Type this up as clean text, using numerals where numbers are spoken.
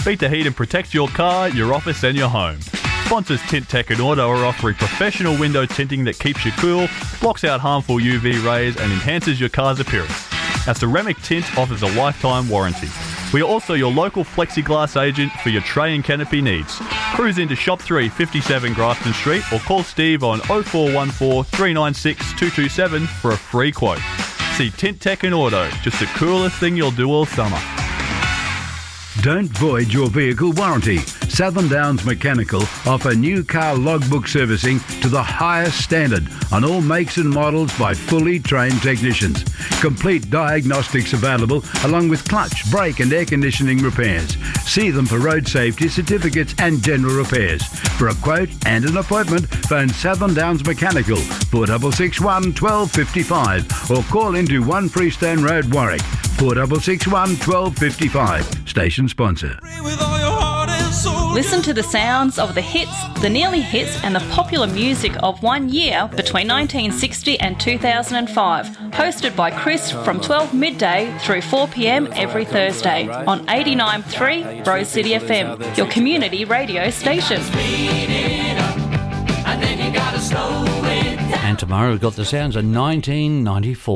Beat the heat and protect your car, your office and your home. Sponsors Tint Tech and Auto are offering professional window tinting that keeps you cool, blocks out harmful UV rays and enhances your car's appearance. Our ceramic tint offers a lifetime warranty. We are also your local plexiglass agent for your tray and canopy needs. Cruise into Shop 3, 57 Grafton Street or call Steve on 0414 396 227 for a free quote. See Tint Tech and Auto, just the coolest thing you'll do all summer. Don't void your vehicle warranty. Southern Downs Mechanical offer new car logbook servicing to the highest standard on all makes and models by fully trained technicians. Complete diagnostics available along with clutch, brake and air conditioning repairs. See them for road safety certificates and general repairs. For a quote and an appointment, phone Southern Downs Mechanical 4661 1255 or call into 1 Freestone Road, Warwick 4661 1255. Station sponsor. Listen to the sounds of the hits, the nearly hits and the popular music of 1 year between 1960 and 2005. Hosted by Chris from 12 midday through 4 p.m. every Thursday on 89.3 Rose City FM, your community radio station. And tomorrow we've got the sounds of 1994.